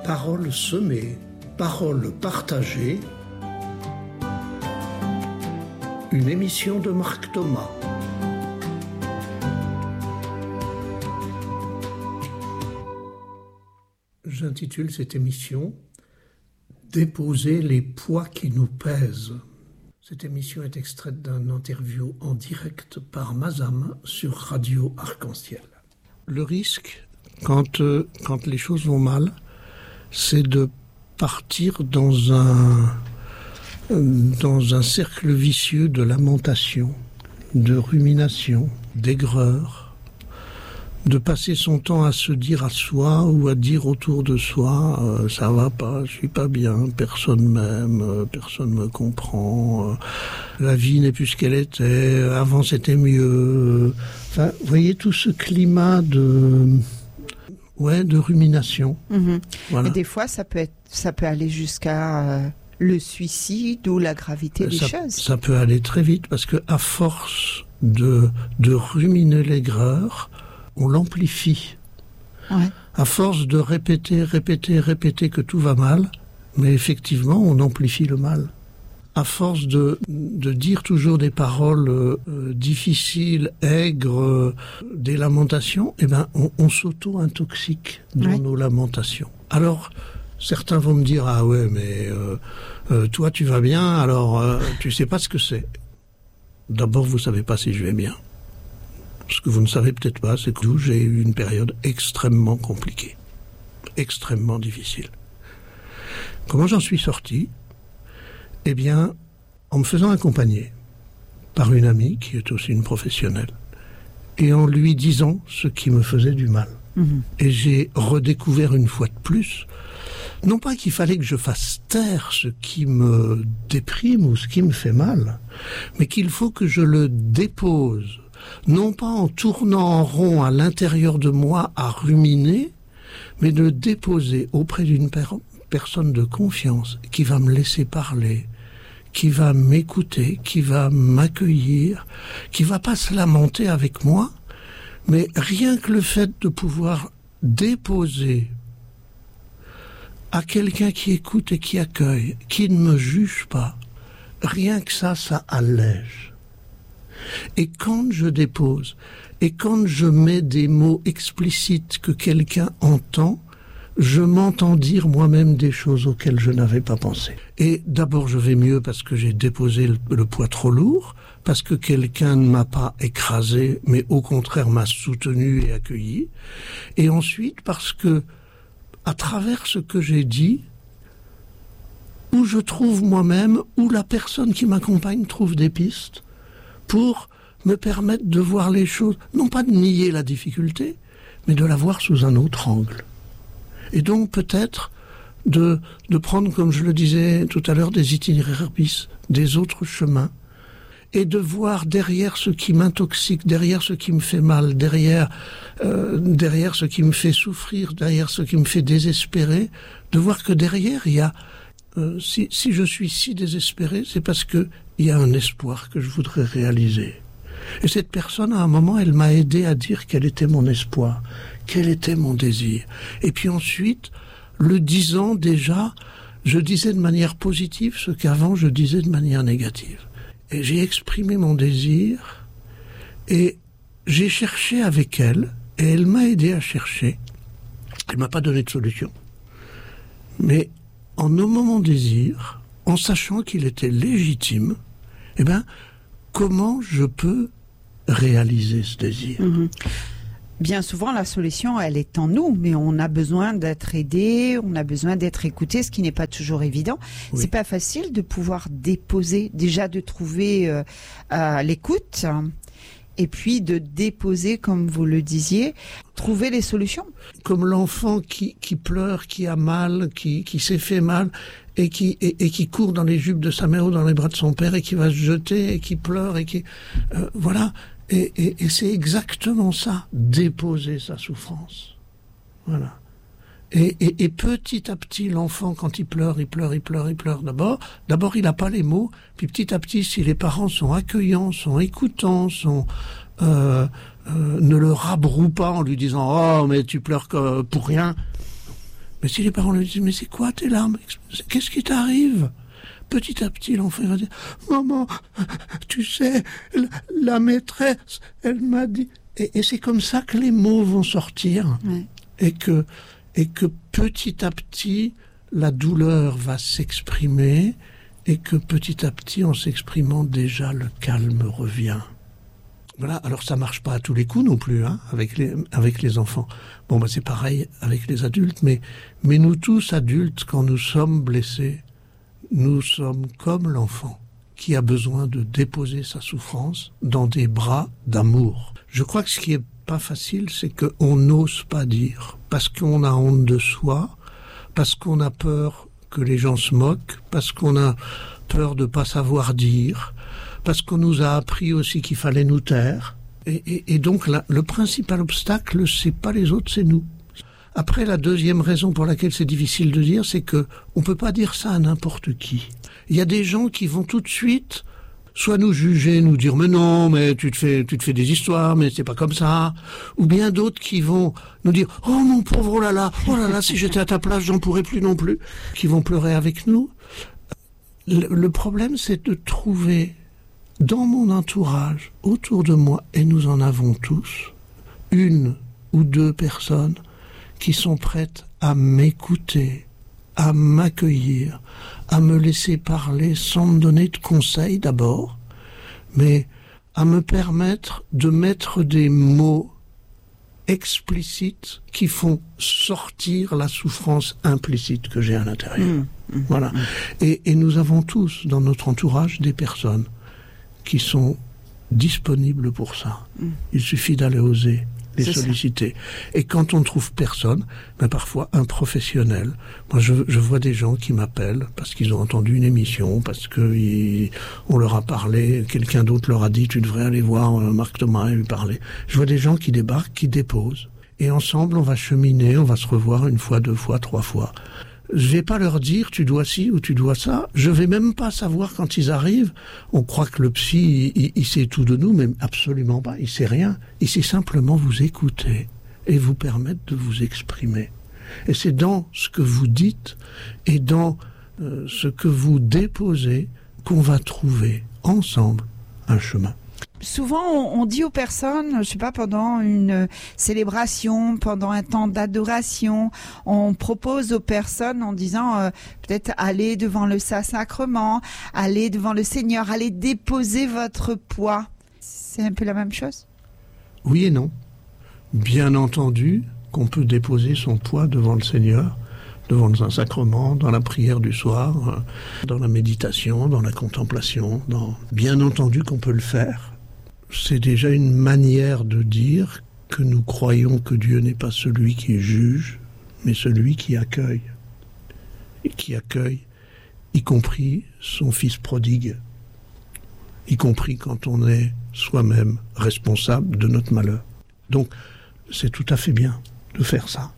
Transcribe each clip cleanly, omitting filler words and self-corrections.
Paroles semées, paroles partagées. Une émission de Marc Thomas. J'intitule cette émission « Déposer les poids qui nous pèsent ». Cette émission est extraite d'un interview en direct par Mazam sur Radio Arc-en-Ciel. Le risque, quand les choses vont mal, c'est de partir dans un cercle vicieux de lamentation, de rumination, d'aigreur, de passer son temps à se dire à soi ou à dire autour de soi ça va pas, je suis pas bien, personne m'aime, personne me comprend, la vie n'est plus ce qu'elle était, avant c'était mieux. Enfin, vous voyez tout ce climat de rumination. Mmh. Voilà. Et des fois ça peut aller jusqu'à le suicide ou la gravité des choses. Ça peut aller très vite parce que à force de ruminer l'aigreur, on l'amplifie. Ouais. À force de répéter que tout va mal, mais effectivement, on amplifie le mal. À force de dire toujours des paroles difficiles, aigres, des lamentations, on s'auto-intoxique dans nos lamentations. Alors, certains vont me dire, ah ouais, mais toi tu vas bien, alors tu sais pas ce que c'est. D'abord, vous savez pas si je vais bien. Ce que vous ne savez peut-être pas, c'est que j'ai eu une période extrêmement compliquée, extrêmement difficile. Comment j'en suis sorti ? Eh bien, en me faisant accompagner par une amie qui est aussi une professionnelle et en lui disant ce qui me faisait du mal. Mmh. Et j'ai redécouvert une fois de plus, non pas qu'il fallait que je fasse taire ce qui me déprime ou ce qui me fait mal, mais qu'il faut que je le dépose. Non pas en tournant en rond à l'intérieur de moi à ruminer, mais de déposer auprès d'une personne de confiance qui va me laisser parler, qui va m'écouter, qui va m'accueillir, qui va pas se lamenter avec moi, mais rien que le fait de pouvoir déposer à quelqu'un qui écoute et qui accueille, qui ne me juge pas, rien que ça allège. Et quand je dépose, et quand je mets des mots explicites que quelqu'un entend, je m'entends dire moi-même des choses auxquelles je n'avais pas pensé. Et d'abord je vais mieux parce que j'ai déposé le poids trop lourd, parce que quelqu'un ne m'a pas écrasé, mais au contraire m'a soutenu et accueilli. Et ensuite parce que, à travers ce que j'ai dit, où je trouve moi-même, où la personne qui m'accompagne trouve des pistes, pour me permettre de voir les choses, non pas de nier la difficulté, mais de la voir sous un autre angle. Et donc peut-être de prendre, comme je le disais tout à l'heure, des itinéraires bis, des autres chemins, et de voir derrière ce qui m'intoxique, derrière ce qui me fait mal, derrière ce qui me fait souffrir, derrière ce qui me fait désespérer, de voir que derrière il y a si je suis si désespéré, c'est parce que il y a un espoir que je voudrais réaliser. Et cette personne, à un moment, elle m'a aidé à dire quel était mon espoir, quel était mon désir. Et puis ensuite, le disant déjà, je disais de manière positive ce qu'avant je disais de manière négative. Et j'ai exprimé mon désir, et j'ai cherché avec elle, et elle m'a aidé à chercher. Elle m'a pas donné de solution. Mais en nommant mon désir, en sachant qu'il était légitime, comment je peux réaliser ce désir ? Mmh. Bien souvent, la solution, elle est en nous, mais on a besoin d'être aidé, on a besoin d'être écouté, ce qui n'est pas toujours évident. Oui. C'est pas facile de pouvoir déposer, déjà de trouver l'écoute, et puis de déposer, comme vous le disiez, trouver les solutions. Comme l'enfant qui pleure, qui a mal, qui s'est fait mal, et qui court dans les jupes de sa mère ou dans les bras de son père, et qui va se jeter, et qui pleure, et qui... voilà. Et c'est exactement ça, déposer sa souffrance. Voilà. Et petit à petit, l'enfant, quand il pleure. D'abord, il n'a pas les mots. Puis petit à petit, si les parents sont accueillants, sont écoutants, ne le rabrouent pas en lui disant « Oh, mais tu pleures pour rien », Mais si les parents lui disent, mais c'est quoi tes larmes? Qu'est-ce qui t'arrive? Petit à petit, l'enfant va dire, maman, tu sais, la maîtresse, elle m'a dit... Et c'est comme ça que les mots vont sortir. Ouais. Et que petit à petit, la douleur va s'exprimer, et que petit à petit, en s'exprimant déjà, le calme revient. Voilà, alors ça marche pas à tous les coups non plus, hein, avec les enfants. Bon, c'est pareil avec les adultes, mais nous tous, adultes, quand nous sommes blessés, nous sommes comme l'enfant qui a besoin de déposer sa souffrance dans des bras d'amour. Je crois que ce qui est pas facile, c'est qu'on n'ose pas dire, parce qu'on a honte de soi, parce qu'on a peur que les gens se moquent, parce qu'on a peur de pas savoir dire, parce qu'on nous a appris aussi qu'il fallait nous taire. Et donc le principal obstacle, c'est pas les autres, c'est nous. Après, la deuxième raison pour laquelle c'est difficile de dire, c'est que on peut pas dire ça à n'importe qui. Il y a des gens qui vont tout de suite soit nous juger, nous dire mais non, mais tu te fais des histoires, mais c'est pas comme ça, ou bien d'autres qui vont nous dire oh mon pauvre, oh là là, si j'étais à ta place, j'en pourrais plus non plus, qui vont pleurer avec nous. Le problème, c'est de trouver dans mon entourage, autour de moi, et nous en avons tous, une ou deux personnes qui sont prêtes à m'écouter, à m'accueillir, à me laisser parler sans me donner de conseils d'abord, mais à me permettre de mettre des mots explicites qui font sortir la souffrance implicite que j'ai à l'intérieur. Voilà. Et nous avons tous dans notre entourage des personnes qui sont disponibles pour ça. Il suffit d'aller oser les solliciter. Et quand on ne trouve personne, parfois un professionnel. Moi, je vois des gens qui m'appellent parce qu'ils ont entendu une émission, parce que on leur a parlé, quelqu'un d'autre leur a dit tu devrais aller voir Marc Thomas et lui parler. Je vois des gens qui débarquent, qui déposent. Et ensemble, on va cheminer, on va se revoir une fois, deux fois, trois fois. Je vais pas leur dire tu dois ci ou tu dois ça. Je vais même pas savoir quand ils arrivent. On croit que le psy, il sait tout de nous, mais absolument pas. Il sait rien. Il sait simplement vous écouter et vous permettre de vous exprimer. Et c'est dans ce que vous dites et dans ce que vous déposez qu'on va trouver ensemble un chemin. Souvent, on dit aux personnes, je sais pas, pendant une célébration, pendant un temps d'adoration, on propose aux personnes en disant peut-être allez devant le Saint-Sacrement, allez devant le Seigneur, allez déposer votre poids. C'est un peu la même chose? Oui et non. Bien entendu qu'on peut déposer son poids devant le Seigneur, devant le Saint-Sacrement, dans la prière du soir, dans la méditation, dans la contemplation. Bien entendu qu'on peut le faire. C'est déjà une manière de dire que nous croyons que Dieu n'est pas celui qui juge, mais celui qui accueille. Et qui accueille, y compris son fils prodigue, y compris quand on est soi-même responsable de notre malheur. Donc, c'est tout à fait bien de faire ça.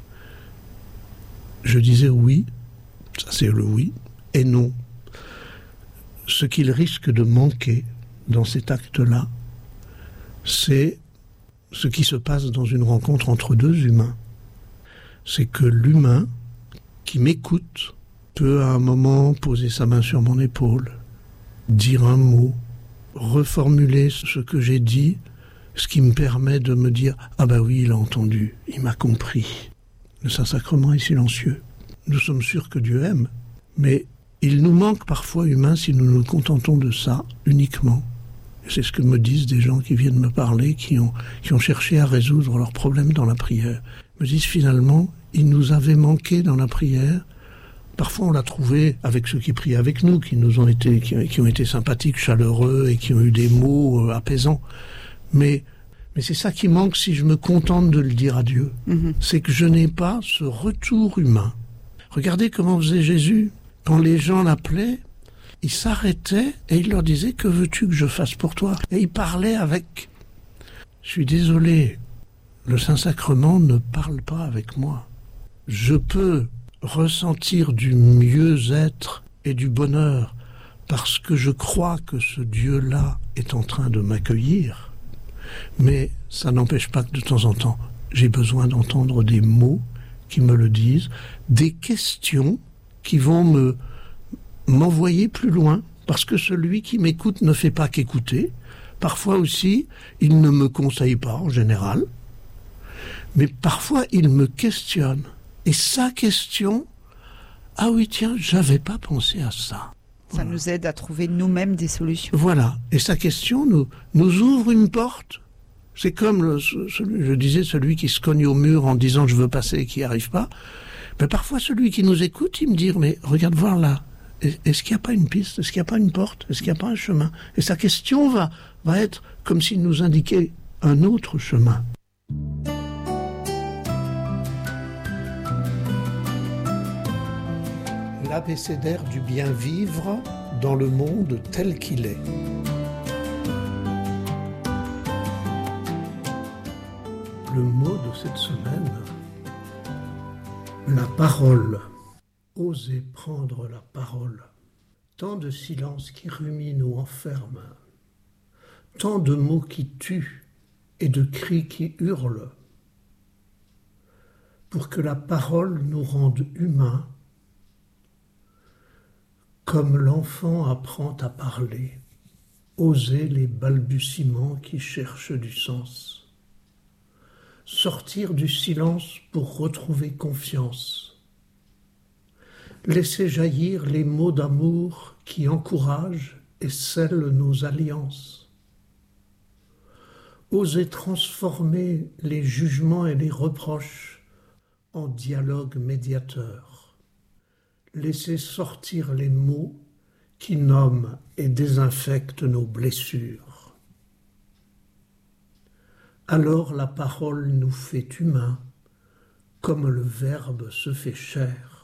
Je disais oui, ça c'est le oui, et non. Ce qu'il risque de manquer dans cet acte-là, c'est ce qui se passe dans une rencontre entre deux humains. C'est que l'humain qui m'écoute peut à un moment poser sa main sur mon épaule, dire un mot, reformuler ce que j'ai dit, ce qui me permet de me dire « Ah bah oui, il a entendu, il m'a compris ». Le Saint-Sacrement est silencieux. Nous sommes sûrs que Dieu aime, mais il nous manque parfois humains si nous nous contentons de ça uniquement. C'est ce que me disent des gens qui viennent me parler, qui ont cherché à résoudre leurs problèmes dans la prière. Ils me disent finalement, il nous avait manqué dans la prière. Parfois on l'a trouvé avec ceux qui prient avec nous, qui ont été sympathiques, chaleureux et qui ont eu des mots apaisants. Mais c'est ça qui manque si je me contente de le dire à Dieu. C'est que je n'ai pas ce retour humain. Regardez comment faisait Jésus. Quand les gens l'appelaient, il s'arrêtait et il leur disait « Que veux-tu que je fasse pour toi ?» Et il parlait avec. Je suis désolé, le Saint-Sacrement ne parle pas avec moi. Je peux ressentir du mieux-être et du bonheur parce que je crois que ce Dieu-là est en train de m'accueillir. Mais ça n'empêche pas que de temps en temps, j'ai besoin d'entendre des mots qui me le disent, des questions qui vont m'envoyer plus loin, parce que celui qui m'écoute ne fait pas qu'écouter. Parfois aussi, il ne me conseille pas en général, mais parfois il me questionne. Et sa question, ah oui tiens, j'avais pas pensé à ça. Ça nous aide à trouver nous-mêmes des solutions. Voilà, et sa question nous ouvre une porte. C'est comme, je disais, celui qui se cogne au mur en disant « je veux passer » et qui n'y arrive pas. Mais parfois, celui qui nous écoute, il me dit « mais regarde voir là, est-ce qu'il n'y a pas une piste? Est-ce qu'il n'y a pas une porte? Est-ce qu'il n'y a pas un chemin ?» Et sa question va être comme s'il nous indiquait un autre chemin. L'abécédaire du bien vivre dans le monde tel qu'il est. Le mot de cette semaine, la parole. Oser prendre la parole. Tant de silence qui rumine ou enferme, tant de mots qui tuent et de cris qui hurlent. Pour que la parole nous rende humains, comme l'enfant apprend à parler, oser les balbutiements qui cherchent du sens. Sortir du silence pour retrouver confiance. Laisser jaillir les mots d'amour qui encouragent et scellent nos alliances. Oser transformer les jugements et les reproches en dialogue médiateur. Laisser sortir les mots qui nomment et désinfectent nos blessures. Alors la parole nous fait humains, comme le Verbe se fait chair.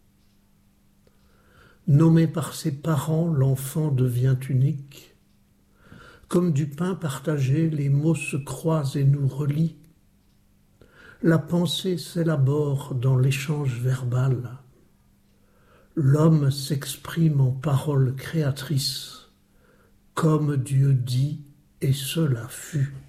Nommé par ses parents, l'enfant devient unique. Comme du pain partagé, les mots se croisent et nous relient. La pensée s'élabore dans l'échange verbal. L'homme s'exprime en paroles créatrices, comme Dieu dit, et cela fut.